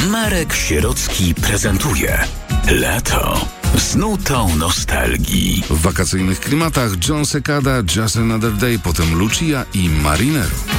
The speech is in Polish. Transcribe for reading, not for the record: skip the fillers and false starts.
Marek Sierocki prezentuje Lato z nutą nostalgii. W wakacyjnych klimatach John Cicada, Just Another Day, potem Lucia i Marinero.